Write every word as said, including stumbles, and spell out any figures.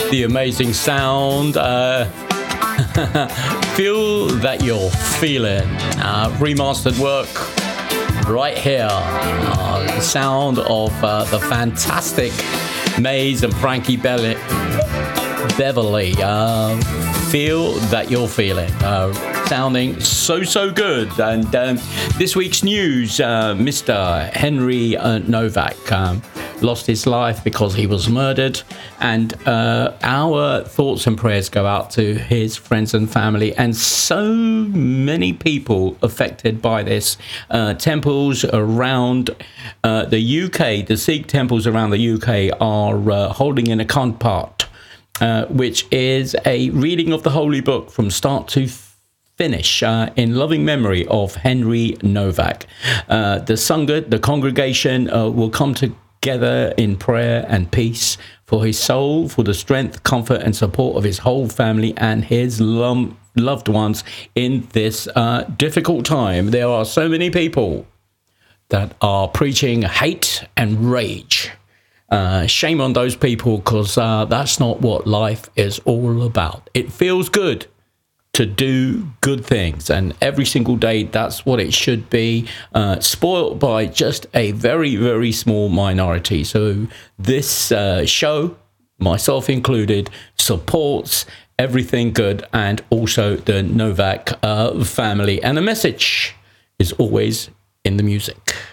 the amazing sound. Uh, feel that you're feeling. Uh, remastered work right here. Uh, the sound of uh, the fantastic Maze and Frankie Belli- Beverly. Uh, feel that you're feeling. Uh, sounding so, so good. And um, this week's news, uh, Mister Henry uh, Novak um, lost his life because he was murdered. And uh, our thoughts and prayers go out to his friends and family and so many people affected by this. Uh, temples around uh, the U K, the Sikh temples around the U K are uh, holding in a Akhand Path, uh, which is a reading of the Holy Book from start to finish uh, in loving memory of Henry Novak. Uh, the Sangha, the congregation, uh, will come together in prayer and peace for his soul, for the strength, comfort and support of his whole family and his lo- loved ones in this uh, difficult time. There are so many people that are preaching hate and rage. Uh, shame on those people, because uh, that's not what life is all about. It feels good to do good things, and every single day that's what it should be, uh, spoiled by just a very, very small minority. So this uh, show, myself included, supports everything good and also the Novak uh, family, and the message is always in the music.